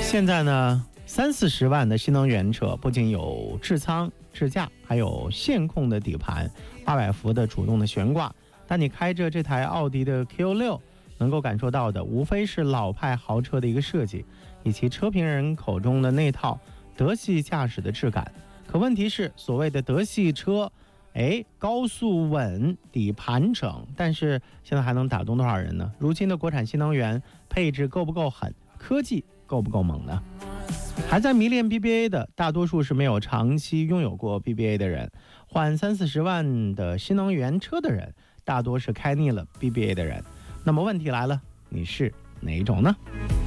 现在呢，30-40万的新能源车不仅有智舱、智驾，还有线控的底盘、800伏的主动的悬挂。但你开着这台奥迪的 Q6，能够感受到的无非是老派豪车的一个设计，以及车评人口中的那套德系驾驶的质感。可问题是，所谓的德系车，高速稳，底盘整，但是现在还能打动多少人呢？如今的国产新能源配置够不够狠？科技够不够猛呢？还在迷恋 BBA 的大多数是没有长期拥有过 BBA 的人，换30-40万的新能源车的人大多是开腻了 BBA 的人。那么问题来了，你是哪一种呢？